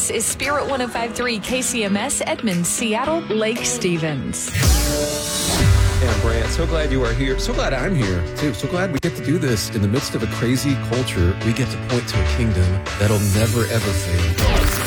This is Spirit 105.3 KCMS, Edmond, Seattle, Lake Stevens. And Brant, so glad you are here. So glad I'm here, too. So glad we get to do this in the midst of a crazy culture. We get to point to a kingdom that'll never, ever fail.